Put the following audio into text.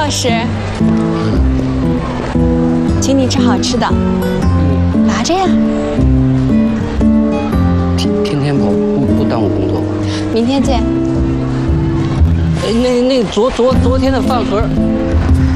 老师，请你吃好吃的，拿着呀。 天跑不耽误工作吧？ 明天见。 那昨天的饭盒